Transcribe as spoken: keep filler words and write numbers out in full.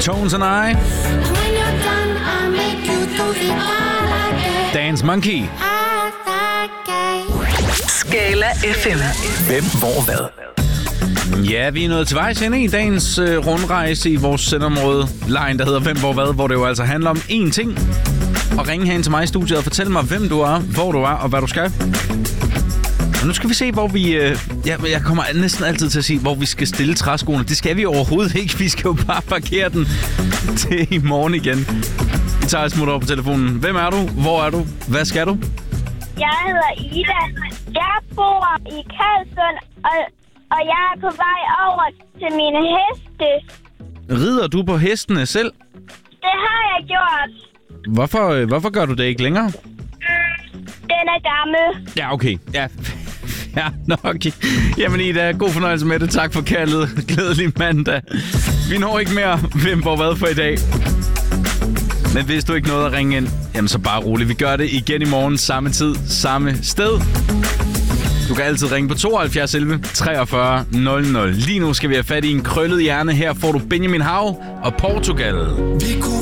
Tones and I. Dance Monkey. Skala F M. Hvem, hvor, hvad? Ja, vi er nået til vejs ende i dagens øh, rundrejse i vores sendområde lejen, der hedder Hvem, hvor, hvad, hvor det jo altså handler om én ting. Og ringe hen til mig i studiet og fortælle mig, hvem du er, hvor du er og hvad du skal. Og nu skal vi se, hvor vi... Øh, ja, jeg kommer næsten altid til at sige, hvor vi skal stille træskoene. Det skal vi overhovedet ikke. Vi skal jo bare parkere den til i morgen igen. Vi tager et smut over på telefonen. Hvem er du? Hvor er du? Hvad skal du? Jeg hedder Ida. Jeg bor i Karlsund, og, og jeg er på vej over til mine heste. Rider du på hestene selv? Det har jeg gjort. Hvorfor, øh, hvorfor gør du det ikke længere? Den er gammel. Ja, okay. Ja, ja nok. Jamen Ida, god fornøjelse med det. Tak for kaldet. Glædelig mandag. Vi når ikke mere Hvem, hvor, hvad for i dag. Men hvis du ikke nåede at ringe ind, jamen så bare roligt. Vi gør det igen i morgen, samme tid, samme sted. Du kan altid ringe på tooghalvfjerds elleve treogfyrre nul nul. Lige nu skal vi have fat i en krøllet hjerne. Her får du Benjamin Hav og Portugal. Vi kunne